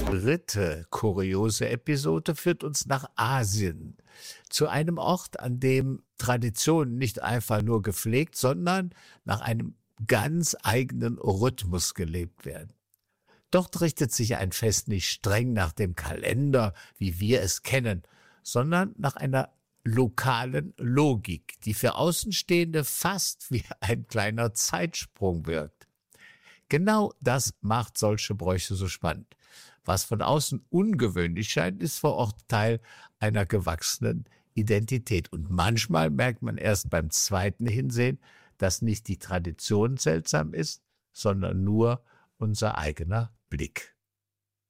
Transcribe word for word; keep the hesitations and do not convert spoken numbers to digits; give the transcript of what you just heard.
Dritte kuriose Episode führt uns nach Asien, zu einem Ort, an dem Traditionen nicht einfach nur gepflegt, sondern nach einem ganz eigenen Rhythmus gelebt werden. Dort richtet sich ein Fest nicht streng nach dem Kalender, wie wir es kennen, sondern nach einer lokalen Logik, die für Außenstehende fast wie ein kleiner Zeitsprung wirkt. Genau das macht solche Bräuche so spannend. Was von außen ungewöhnlich scheint, ist vor Ort Teil einer gewachsenen Identität. Und manchmal merkt man erst beim zweiten Hinsehen, dass nicht die Tradition seltsam ist, sondern nur unser eigener Blick.